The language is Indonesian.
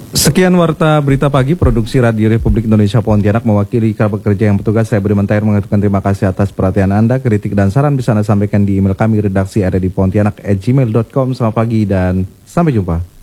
Sekian Warta Berita Pagi, Produksi Radio Republik Indonesia Pontianak, mewakili kerabat kerja yang bertugas. Saya Budiman Tahir mengucapkan terima kasih atas perhatian Anda. Kritik dan saran bisa Anda sampaikan di email kami, redaksi@pontianak@gmail.com. Selamat pagi dan sampai jumpa.